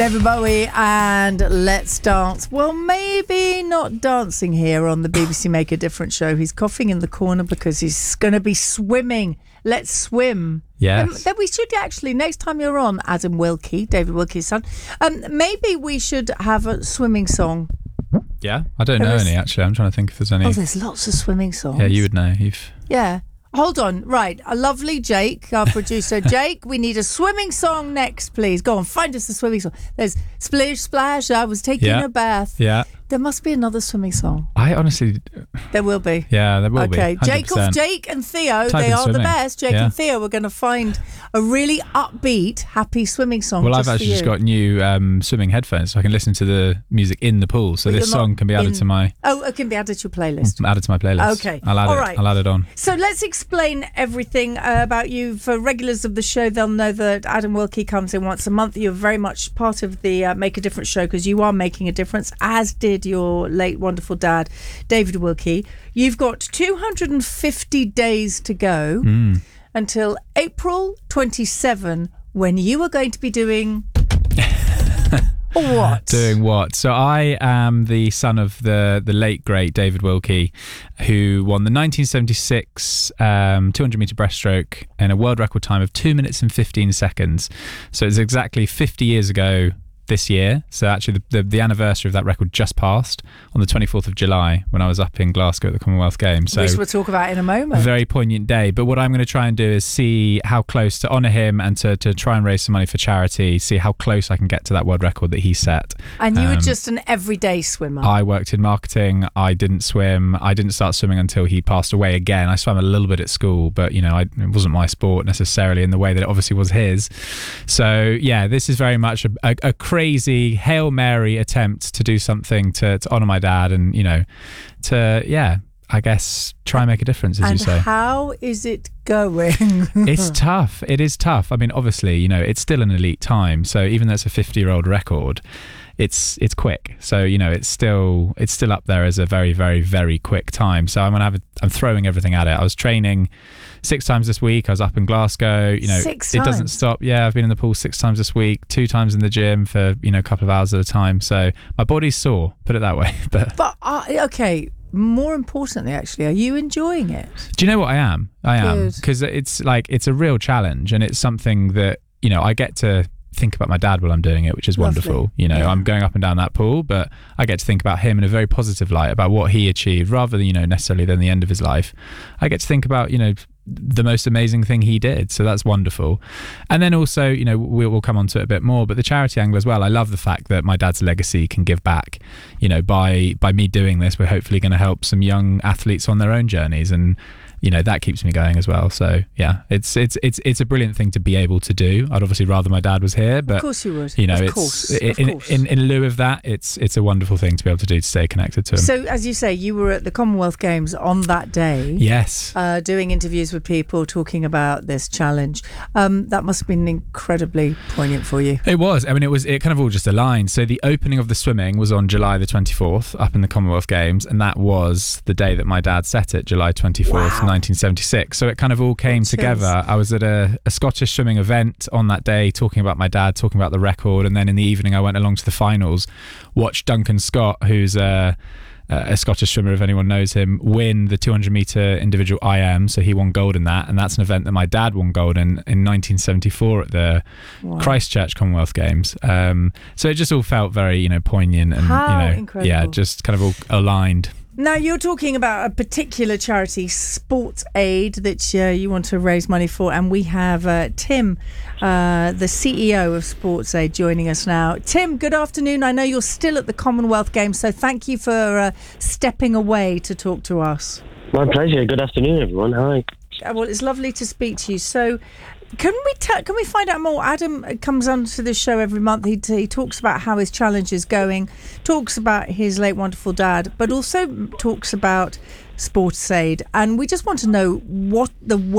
David Bowie and Let's Dance. Well, maybe not dancing here on the BBC Make a Difference show. He's coughing in the corner because he's going to be swimming. Let's swim. Yes. Then we should actually, next time you're on, Adam Wilkie, David Wilkie's son, maybe we should have a swimming song. Yeah, I don't know any, actually. I'm trying to think if there's any. Oh, there's lots of swimming songs. Yeah, you would know. Yeah. Hold on. Right. A lovely Jake, our producer. Jake, we need a swimming song next, please. Go on, find us a swimming song. There's Splish Splash, I was taking a bath. Yeah. There must be another swimming song. I honestly... There will be. Yeah, there will be. Okay, 100%. Jake and Theo, they are the best. Jake and Theo are going to find a really upbeat, happy swimming song. Well, I've actually just got new swimming headphones, so I can listen to the music in the pool. So this song can be added to my... Oh, it can be added to your playlist. Added to my playlist. Okay. I'll add it on. So let's explain everything about you. For regulars of the show, they'll know that Adam Wilkie comes in once a month. You're very much part of the Make a Difference show because you are making a difference, as did your late wonderful dad, David Wilkie. You've got 250 days to go until April 27, when you are going to be doing what? Doing what? So I am the son of the late, great David Wilkie, who won the 1976 200-metre breaststroke in a world record time of 2 minutes and 15 seconds. So it's exactly 50 years ago this year. So actually the anniversary of that record just passed on the 24th of July when I was up in Glasgow at the Commonwealth Games. So which we'll talk about in a moment. Very poignant day. But what I'm going to try and do is see how close, to honour him and to try and raise some money for charity, see how close I can get to that world record that he set. And you were just an everyday swimmer. I worked in marketing. I didn't swim. I didn't start swimming until he passed away again. I swam a little bit at school, but it wasn't my sport necessarily in the way that it obviously was his. So yeah, this is very much a crazy Hail Mary attempt to do something to honour my dad and, I guess try and make a difference, as you say. And how is it going? It's tough. It is tough. I mean, obviously, it's still an elite time. So even though it's a 50-year-old record, it's quick. So, it's still up there as a very, very, very quick time. So I'm throwing everything at it. I was training 6 times this week. I was up in Glasgow. 6 times? It doesn't stop. Yeah, I've been in the pool 6 times this week, 2 times in the gym for, a couple of hours at a time. So my body's sore, put it that way. But okay. More importantly, actually, are you enjoying it? Do you know what I am? I am. Because it's a real challenge, and it's something that, I get to think about my dad while I'm doing it, which is wonderful. I'm going up and down that pool, but I get to think about him in a very positive light, about what he achieved, rather than, necessarily than the end of his life. I get to think about, the most amazing thing he did. So that's wonderful. And then also, we'll come on to it a bit more, but the charity angle as well. I love the fact that my dad's legacy can give back. By me doing this, we're hopefully going to help some young athletes on their own journeys, and that keeps me going as well. So yeah, it's a brilliant thing to be able to do. I'd obviously rather my dad was here, but of course you would. In lieu of that, it's a wonderful thing to be able to do, to stay connected to him. So as you say, you were at the Commonwealth Games on that day. Yes. Doing interviews with people, talking about this challenge. That must have been incredibly poignant for you. It was. I mean, it kind of all just aligned. So the opening of the swimming was on July the 24th up in the Commonwealth Games, and that was the day that my dad set it, July 24th. Wow. 1976. So it kind of all came together. I was at a Scottish swimming event on that day, talking about my dad, talking about the record, and then in the evening I went along to the finals, watched Duncan Scott, who's a Scottish swimmer, if anyone knows him, win the 200-metre individual IM. So he won gold in that, and that's an event that my dad won gold in 1974 at the Christchurch Commonwealth Games. So it just all felt very, poignant and, incredible. Yeah, just kind of all aligned. Now, you're talking about a particular charity, Sports Aid, that you want to raise money for, and we have Tim, the CEO of Sports Aid, joining us now. Tim, good afternoon. I know you're still at the Commonwealth Games, so thank you for stepping away to talk to us. My pleasure. Good afternoon, everyone. Hi. Well, it's lovely to speak to you. So, can we find out more? Adam comes onto the show every month. He talks about how his challenge is going, talks about his late wonderful dad, but also talks about Sports Aid. And we just want to know what the